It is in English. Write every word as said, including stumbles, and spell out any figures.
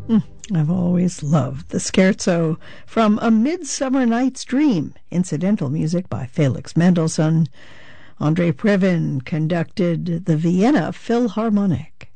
Mm, I've always loved the scherzo from A Midsummer Night's Dream, incidental music by Felix Mendelssohn. Andrei Previn conducted the Vienna Philharmonic.